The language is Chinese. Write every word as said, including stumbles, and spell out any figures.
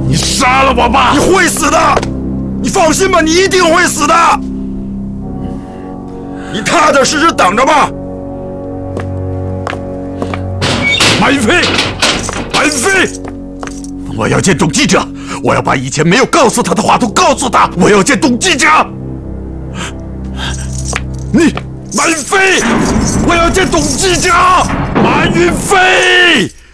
你杀了我吧！ 你会死的，你放心吧，你一定会死的。你踏踏实实等着吧。 马云飞，马云飞，我要见董记者，我要把以前没有告诉他的话都告诉他。我要见董记者。你，马云飞，我要见董记者。马云飞。